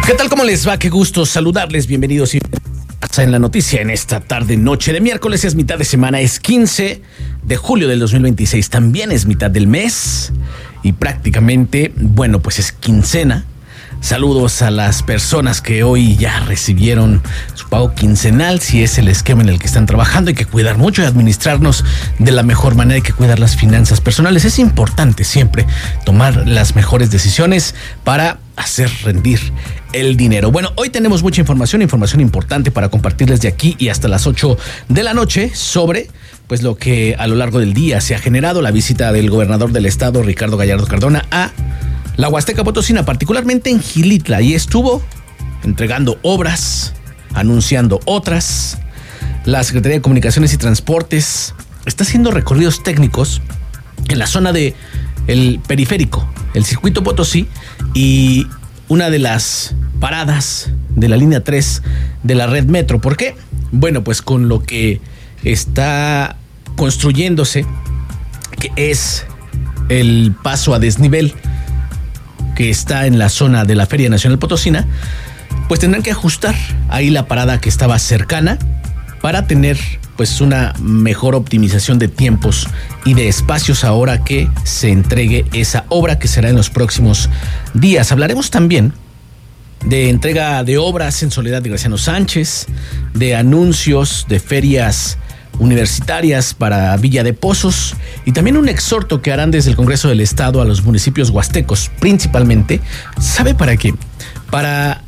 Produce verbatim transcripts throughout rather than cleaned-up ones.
¿Qué tal? ¿Cómo les va? Qué gusto saludarles. Bienvenidos y en la noticia en esta tarde noche de miércoles. Es mitad de semana, es quince de julio del dos mil veintiséis. También es mitad del mes y prácticamente, bueno, pues es quincena. Saludos a las personas que hoy ya recibieron su pago quincenal. Si es el esquema en el que están trabajando, hay que cuidar mucho y administrarnos de la mejor manera. Hay que cuidar las finanzas personales. Es importante siempre tomar las mejores decisiones para hacer rendir el dinero. Bueno, hoy tenemos mucha información, información importante para compartirles de aquí y hasta las ocho de la noche sobre pues lo que a lo largo del día se ha generado. La visita del gobernador del estado, Ricardo Gallardo Cardona, a la Huasteca Potosina, particularmente en Xilitla, y estuvo entregando obras, anunciando otras. La Secretaría de Comunicaciones y Transportes está haciendo recorridos técnicos en la zona de el periférico, el circuito Potosí, y una de las paradas de la línea tres de la red metro. ¿Por qué? Bueno, pues con lo que está construyéndose, que es el paso a desnivel que está en la zona de la Feria Nacional Potosina, pues tendrán que ajustar ahí la parada que estaba cercana para tener pues una mejor optimización de tiempos y de espacios ahora que se entregue esa obra, que será en los próximos días. Hablaremos también de entrega de obras en Soledad de Graciano Sánchez, de anuncios de ferias universitarias para Villa de Pozos y también un exhorto que harán desde el Congreso del Estado a los municipios huastecos, principalmente. ¿Sabe para qué? Para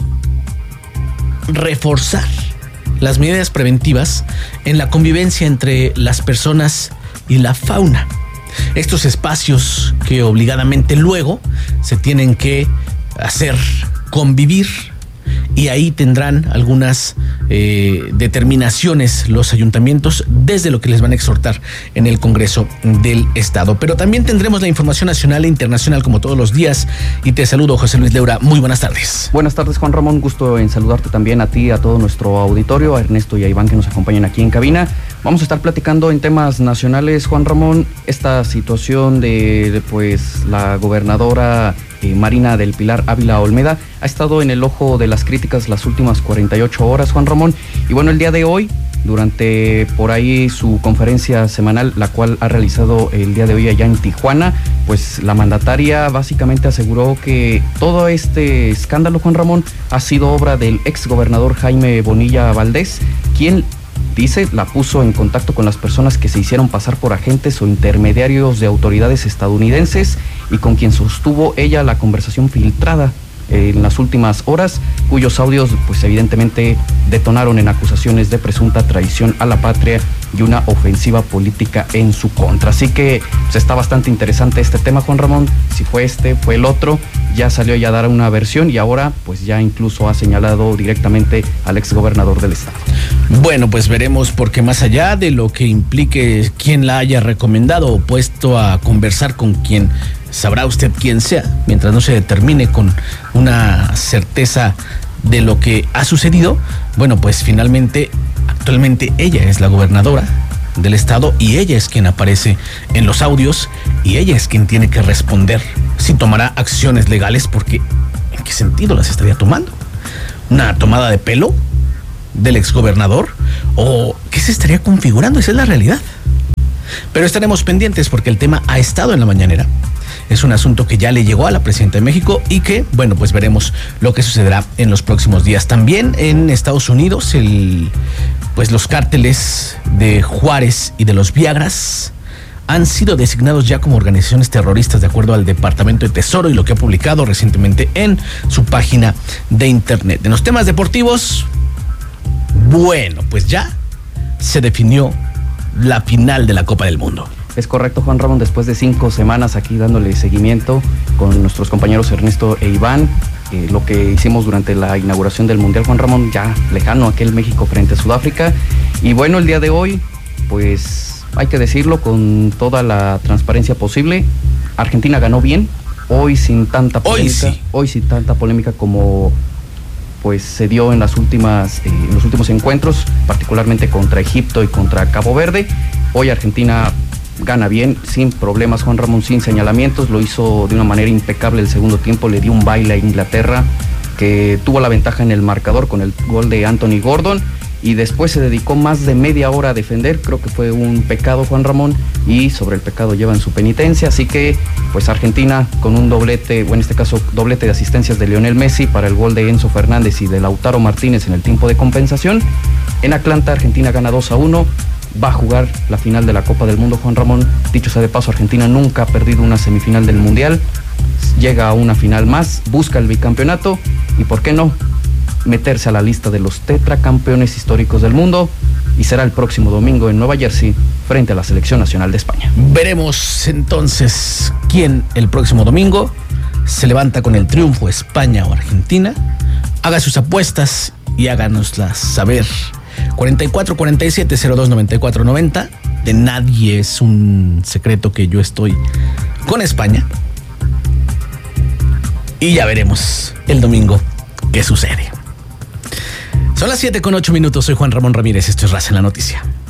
reforzar las medidas preventivas en la convivencia entre las personas y la fauna. Estos espacios que obligadamente luego se tienen que hacer convivir, y ahí tendrán algunas eh, determinaciones los ayuntamientos desde lo que les van a exhortar en el Congreso del Estado. Pero también tendremos la información nacional e internacional como todos los días, y te saludo, José Luis Leura. Muy buenas tardes. Buenas tardes, Juan Ramón. Gusto en saludarte también a ti, a todo nuestro auditorio, a Ernesto y a Iván que nos acompañan aquí en cabina. Vamos a estar platicando en temas nacionales, Juan Ramón, esta situación de, de pues la gobernadora Eh, Marina del Pilar Ávila Olmeda ha estado en el ojo de las críticas las últimas cuarenta y ocho horas, Juan Ramón, y bueno, el día de hoy, durante por ahí su conferencia semanal, la cual ha realizado el día de hoy allá en Tijuana, pues la mandataria básicamente aseguró que todo este escándalo, Juan Ramón, ha sido obra del ex gobernador Jaime Bonilla Valdés, quien dice, la puso en contacto con las personas que se hicieron pasar por agentes o intermediarios de autoridades estadounidenses y con quien sostuvo ella la conversación filtrada en las últimas horas, cuyos audios pues evidentemente detonaron en acusaciones de presunta traición a la patria y una ofensiva política en su contra. Así que pues, está bastante interesante este tema, Juan Ramón. Si fue este, fue el otro, ya salió ya a dar una versión y ahora pues ya incluso ha señalado directamente al exgobernador del estado. Bueno, pues veremos, porque más allá de lo que implique quién la haya recomendado o puesto a conversar con quien, sabrá usted quién sea, mientras no se determine con una certeza de lo que ha sucedido, bueno, pues finalmente, actualmente ella es la gobernadora del estado y ella es quien aparece en los audios y ella es quien tiene que responder si tomará acciones legales, porque ¿en qué sentido las estaría tomando? ¿Una tomada de pelo del exgobernador? ¿O qué se estaría configurando? Esa es la realidad. Pero estaremos pendientes porque el tema ha estado en la mañanera. Es un asunto que ya le llegó a la presidenta de México y que, bueno, pues veremos lo que sucederá en los próximos días. También en Estados Unidos, el, pues los cárteles de Juárez y de los Viagras han sido designados ya como organizaciones terroristas de acuerdo al Departamento de Tesoro y lo que ha publicado recientemente en su página de internet. En los temas deportivos, bueno, pues ya se definió la final de la Copa del Mundo. Es correcto, Juan Ramón, después de cinco semanas aquí dándole seguimiento con nuestros compañeros Ernesto e Iván, eh, lo que hicimos durante la inauguración del Mundial, Juan Ramón, ya lejano, aquel México frente a Sudáfrica. Y bueno, el día de hoy, pues hay que decirlo con toda la transparencia posible, Argentina ganó bien, hoy sin tanta polémica, hoy, sí. hoy sin tanta polémica como pues se dio en las últimas, eh, en los últimos encuentros, particularmente contra Egipto y contra Cabo Verde. Hoy Argentina gana bien, sin problemas, Juan Ramón, sin señalamientos, lo hizo de una manera impecable el segundo tiempo, le dio un baile a Inglaterra, que tuvo la ventaja en el marcador con el gol de Anthony Gordon, y después se dedicó más de media hora a defender. Creo que fue un pecado, Juan Ramón, y sobre el pecado llevan su penitencia. Así que pues Argentina con un doblete, o en este caso doblete de asistencias de Lionel Messi para el gol de Enzo Fernández y de Lautaro Martínez en el tiempo de compensación. En Atlanta, Argentina gana dos a uno, va a jugar la final de la Copa del Mundo, Juan Ramón. Dicho sea de paso, Argentina nunca ha perdido una semifinal del Mundial, llega a una final más, busca el bicampeonato y, ¿por qué no?, meterse a la lista de los tetracampeones históricos del mundo, y será el próximo domingo en Nueva Jersey frente a la Selección Nacional de España. Veremos entonces quién el próximo domingo se levanta con el triunfo, España o Argentina. Haga sus apuestas y háganoslas saber. cuarenta y cuatro cuarenta y siete cero dos noventa y cuatro noventa. De nadie es un secreto que yo estoy con España. Y ya veremos el domingo qué sucede. Son las siete con ocho minutos. Soy Juan Ramón Ramírez. Esto es Raza en la Noticia.